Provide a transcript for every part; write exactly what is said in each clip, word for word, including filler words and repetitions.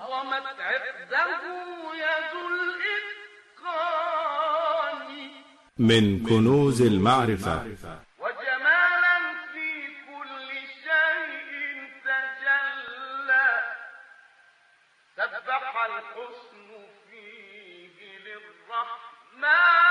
أهرمت عقده يد الإتقان من كنوز المعرفة وجمالا في كل شيء تجلى سبح الحسن فيه للرحمن.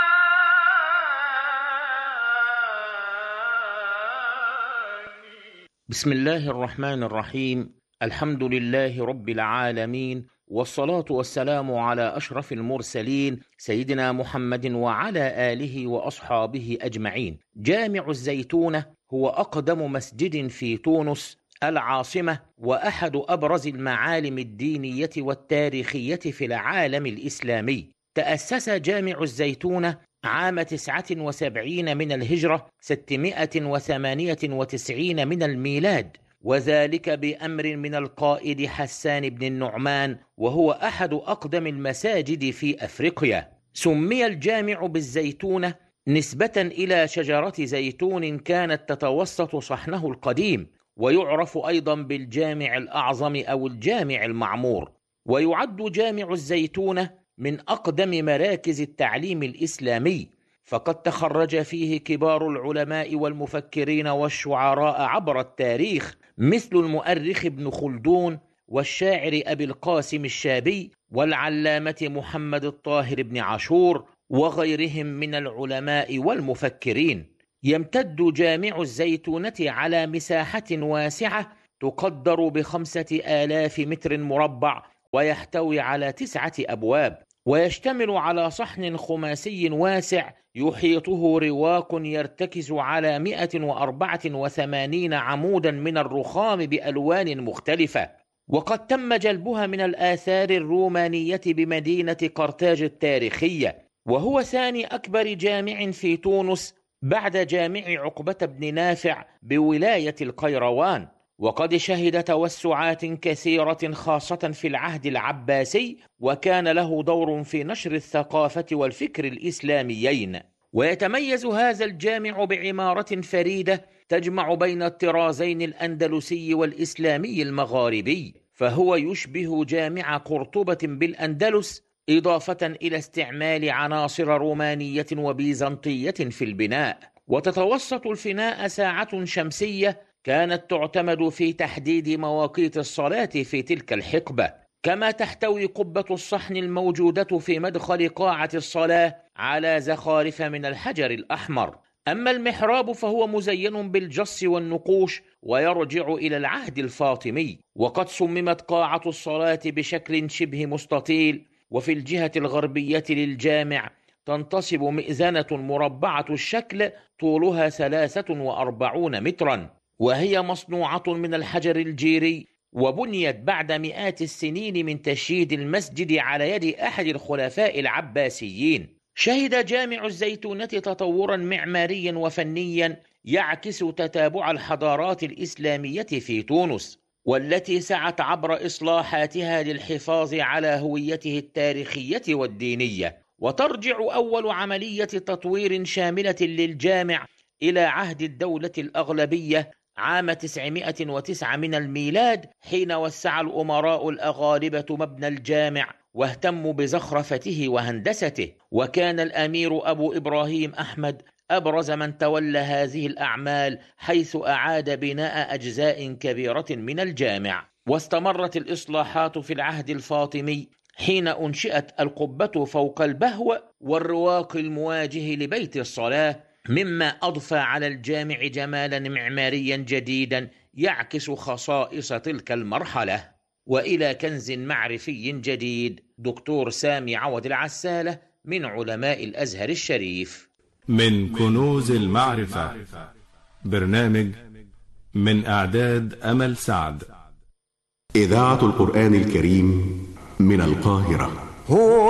بسم الله الرحمن الرحيم. الحمد لله رب العالمين، والصلاة والسلام على أشرف المرسلين سيدنا محمد وعلى آله وأصحابه أجمعين. جامع الزيتونة هو أقدم مسجد في تونس العاصمة، وأحد أبرز المعالم الدينية والتاريخية في العالم الإسلامي. تأسس جامع الزيتونة عام تسعة وسبعين من الهجرة ستمائة وثمانية وتسعين من الميلاد، وذلك بأمر من القائد حسان بن النعمان، وهو أحد أقدم المساجد في أفريقيا. سمي الجامع بالزيتونة نسبة إلى شجرة زيتون كانت تتوسط صحنه القديم، ويعرف أيضا بالجامع الأعظم أو الجامع المعمور. ويعد جامع الزيتونة من أقدم مراكز التعليم الإسلامي، فقد تخرج فيه كبار العلماء والمفكرين والشعراء عبر التاريخ، مثل المؤرخ ابن خلدون والشاعر أبي القاسم الشابي والعلامة محمد الطاهر بن عاشور وغيرهم من العلماء والمفكرين. يمتد جامع الزيتونة على مساحة واسعة تقدر بخمسة آلاف متر مربع، ويحتوي على تسعة أبواب، ويشتمل على صحن خماسي واسع يحيطه رواق يرتكز على مئة وأربعة وثمانين عمودا من الرخام بألوان مختلفة. وقد تم جلبها من الآثار الرومانية بمدينة قرطاج التاريخية، وهو ثاني أكبر جامع في تونس بعد جامع عقبة بن نافع بولاية القيروان. وقد شهد توسعات كثيرة خاصة في العهد العباسي، وكان له دور في نشر الثقافة والفكر الإسلاميين. ويتميز هذا الجامع بعمارة فريدة تجمع بين الطرازين الأندلسي والإسلامي المغاربي، فهو يشبه جامع قرطبة بالأندلس، إضافة إلى استعمال عناصر رومانية وبيزنطية في البناء. وتتوسط الفناء ساعة شمسية كانت تعتمد في تحديد مواقيت الصلاة في تلك الحقبة، كما تحتوي قبة الصحن الموجودة في مدخل قاعة الصلاة على زخارف من الحجر الأحمر. أما المحراب فهو مزين بالجص والنقوش، ويرجع إلى العهد الفاطمي. وقد صممت قاعة الصلاة بشكل شبه مستطيل، وفي الجهة الغربية للجامع تنتصب مئذنة مربعة الشكل طولها ثلاثة وأربعون مترا، وهي مصنوعة من الحجر الجيري، وبنيت بعد مئات السنين من تشييد المسجد على يد أحد الخلفاء العباسيين. شهد جامع الزيتونة تطورا معماريا وفنيا يعكس تتابع الحضارات الإسلامية في تونس، والتي سعت عبر إصلاحاتها للحفاظ على هويته التاريخية والدينية. وترجع أول عملية تطوير شاملة للجامع إلى عهد الدولة الأغلبية عام تسعمائة وتسعة من الميلاد، حين وسع الأمراء الأغالبة مبنى الجامع واهتموا بزخرفته وهندسته. وكان الأمير أبو إبراهيم أحمد أبرز من تولى هذه الأعمال، حيث أعاد بناء أجزاء كبيرة من الجامع. واستمرت الإصلاحات في العهد الفاطمي، حين أنشئت القبة فوق البهو والرواق المواجه لبيت الصلاة، مما أضفى على الجامع جمالا معماريا جديدا يعكس خصائص تلك المرحلة. وإلى كنز معرفي جديد دكتور سامي عوض العسالة من علماء الأزهر الشريف. من كنوز المعرفة، برنامج من إعداد أمل سعد. إذاعة القرآن الكريم من القاهرة. هو